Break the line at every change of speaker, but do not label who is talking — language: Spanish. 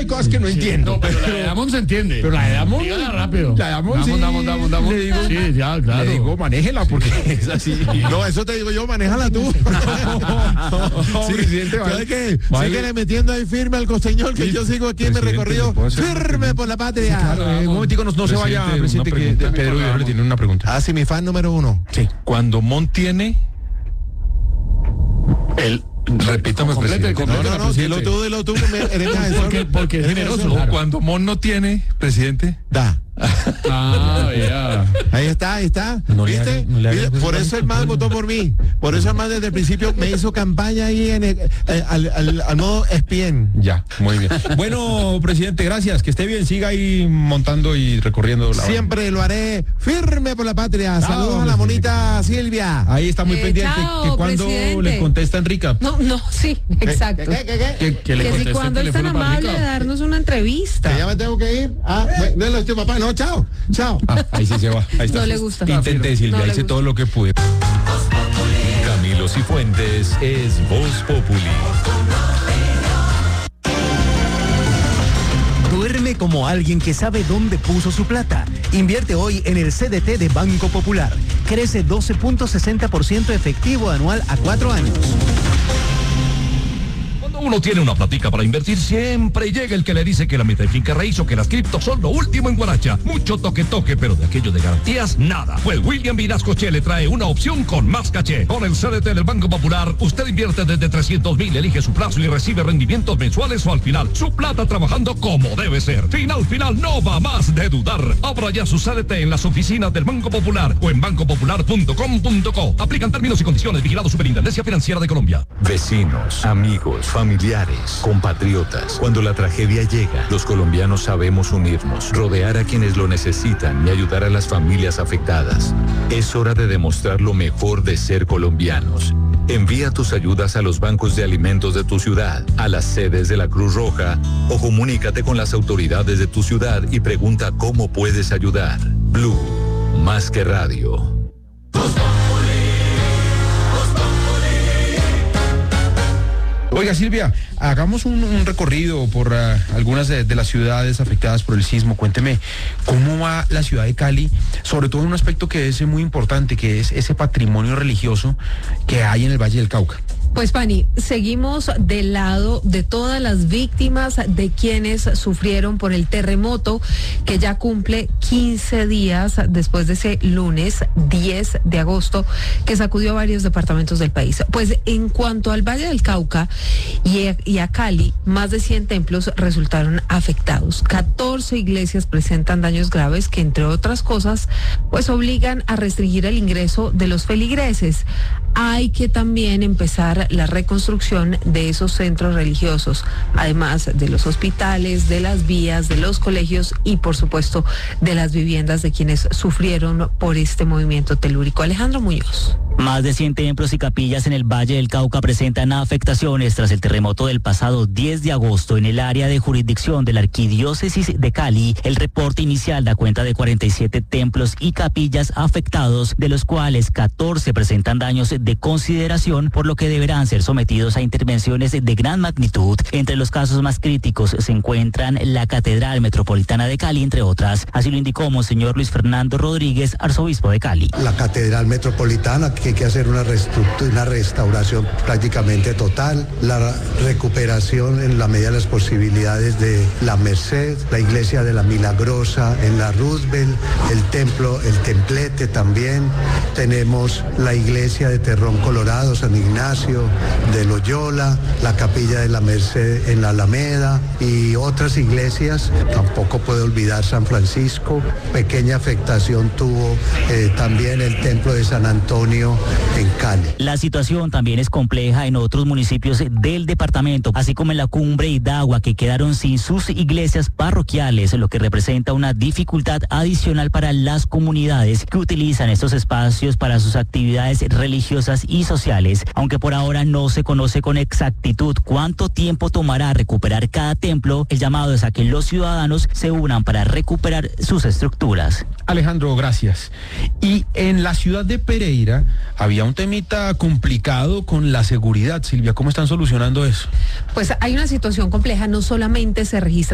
hay cosas que no entiendo.
No, pero la de Damon se entiende.
Pero la de Damon.
Dígala rápido.
La de Damon, sí.
Damon.
Le digo,
sí, ya, claro.
Le digo, manéjela porque es así.
No, eso te digo yo, manéjala tú.
Sí, presidente,
¿Sabes qué? Síguele metiendo ahí firme al costeñol que yo sigo aquí en mi recorrido firme por la patria.
Claro, un momentico, no se vaya, presidente, que Pedro Viveros le tiene una pregunta.
Ah, sí, mi fan número 1.
Sí.
Cuando Mon tiene... Repítame, presidente.
No, dilo tú, que eres mi asesor.
Porque es generoso.
O cuando Mon no tiene, presidente.
Da.
Ya.
Ahí está.
No le
¿Viste?
haga- no le haga
¿Viste? Por eso el man votó por mí. Por eso el man desde el principio me hizo campaña ahí en al modo espien.
Ya, muy bien. Bueno, presidente, gracias. Que esté bien. Siga ahí montando y recorriendo la...
Siempre lo haré firme por la patria. Saludos a la bonita Silvia.
Ahí está muy pendiente.
chao,
Que cuando
presidente.
le contesta Enrica.
No, sí, exacto.
¿Qué?
Que le
Que si
conteste
cuando
el
es tan
teléfono para
amable de
Rica.
darnos una entrevista.
Que ya me tengo que ir. No, tío, papá. No, chao.
Ahí sí se va. Ahí está.
No le gusta.
Intenté, Silvia.
No le
Hice
gusta.
todo lo que pude.
Camilo Cifuentes es Voz Populi.
Duerme como alguien que sabe dónde puso su plata. Invierte hoy en el CDT de Banco Popular. Crece 12.60% efectivo anual a 4 años.
Cuando uno tiene una platica para invertir, siempre llega el que le dice que la meta de finca raíz o que las criptos son lo último en Guaracha. Mucho toque, pero de aquello de garantías, nada. Pues William Vinascoche le trae una opción con más caché. Con el CDT del Banco Popular, usted invierte desde 300,000, elige su plazo y recibe rendimientos mensuales o al final. Su plata trabajando como debe ser. Final, no va más de dudar. Abra ya su CDT en las oficinas del Banco Popular o en bancopopular.com.co. Aplican términos y condiciones. Vigilado Superintendencia Financiera de Colombia.
Vecinos, amigos, familiares, compatriotas. Cuando la tragedia llega, los colombianos sabemos unirnos, rodear a quienes lo necesitan y ayudar a las familias afectadas. Es hora de demostrar lo mejor de ser colombianos. Envía tus ayudas a los bancos de alimentos de tu ciudad, a las sedes de la Cruz Roja o comunícate con las autoridades de tu ciudad y pregunta cómo puedes ayudar. Blue, más que radio.
Oiga, Silvia, hagamos un recorrido por algunas de las ciudades afectadas por el sismo. Cuénteme, ¿cómo va la ciudad de Cali? Sobre todo en un aspecto que es muy importante, que es ese patrimonio religioso que hay en el Valle del Cauca.
Pues Pani, seguimos del lado de todas las víctimas, de quienes sufrieron por el terremoto que ya cumple 15 días después de ese lunes 10 de agosto que sacudió a varios departamentos del país. Pues en cuanto al Valle del Cauca y a Cali, más de 100 templos resultaron afectados. 14 iglesias presentan daños graves que, entre otras cosas, pues obligan a restringir el ingreso de los feligreses. Hay que también empezar la reconstrucción de esos centros religiosos, además de los hospitales, de las vías, de los colegios y, por supuesto, de las viviendas de quienes sufrieron por este movimiento telúrico. Alejandro Muñoz.
Más de 100 templos y capillas en el Valle del Cauca presentan afectaciones tras el terremoto del pasado 10 de agosto en el área de jurisdicción de la Arquidiócesis de Cali. El reporte inicial da cuenta de 47 templos y capillas afectados, de los cuales 14 presentan daños de consideración, por lo que deberán ser sometidos a intervenciones de gran magnitud. Entre los casos más críticos se encuentran la Catedral Metropolitana de Cali, entre otras. Así lo indicó Monseñor Luis Fernando Rodríguez, arzobispo de Cali.
La Catedral Metropolitana, que hay que hacer una restauración prácticamente total, la recuperación en la medida de las posibilidades de la Merced, la iglesia de la Milagrosa en la Roosevelt, el templo, el templete también, tenemos la iglesia de Terrón Colorado, San Ignacio de Loyola, la capilla de la Merced en la Alameda y otras iglesias, tampoco puedo olvidar San Francisco, pequeña afectación tuvo también el templo de San Antonio en Cali.
La situación también es compleja en otros municipios del departamento, así como en la Cumbre y Dagua, que quedaron sin sus iglesias parroquiales, lo que representa una dificultad adicional para las comunidades que utilizan estos espacios para sus actividades religiosas y sociales. Aunque por ahora no se conoce con exactitud cuánto tiempo tomará recuperar cada templo, el llamado es a que los ciudadanos se unan para recuperar sus estructuras.
Alejandro, gracias. Y en la ciudad de Pereira había un temita complicado con la seguridad. Silvia, ¿cómo están solucionando eso?
Pues hay una situación compleja, no solamente se registra